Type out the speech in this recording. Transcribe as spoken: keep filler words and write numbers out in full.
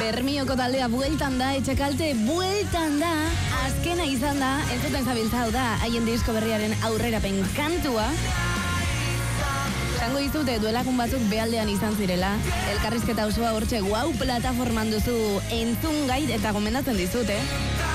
Bermioko taldea bueltan da, etxekalte bueltan da, azkena izan da, entzuten zabiltza hau da, haien disko berriaren aurrerapen kantua. Zango izute duelakun batzuk behaldean izan zirela, elkarrizketa osoa hortxe Wow plataforman duzu entzun gai eta gomendatzen dizute.